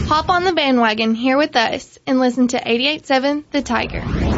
Hop on the bandwagon here with us and listen to 88.7 The Tiger.